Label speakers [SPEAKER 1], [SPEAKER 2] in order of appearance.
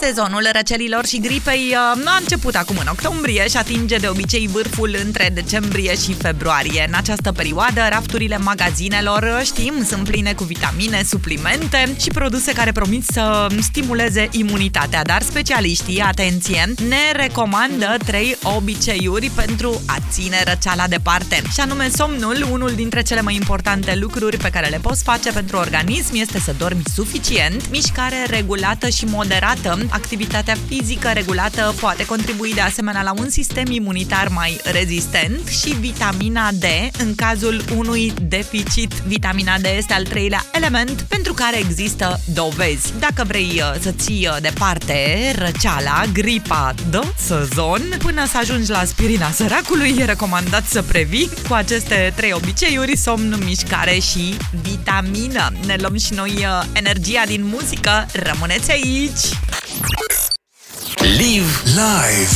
[SPEAKER 1] Sezonul răcelilor și gripei a început acum în octombrie și atinge de obicei vârful între decembrie și februarie. În această perioadă, rafturile magazinelor, știm, sunt pline cu vitamine, suplimente și produse care promit să stimuleze imunitatea. Dar specialiștii, atenție, ne recomandă 3 obiceiuri pentru a ține răceala departe. Și anume somnul, unul dintre cele mai importante lucruri pe care le poți face pentru organism este să dormi suficient, mișcare regulată și moderată, activitatea fizică regulată poate contribui de asemenea la un sistem imunitar mai rezistent și vitamina D în cazul unui deficit. Vitamina D este al 3-lea element pentru care există dovezi. Dacă vrei să ții departe răceala, gripa de sezon, până să ajungi la aspirina săracului, e recomandat să previi cu aceste 3 obiceiuri: somn, mișcare și vitamină. Ne luăm și noi energia din muzică. Rămâneți aici!
[SPEAKER 2] Live live.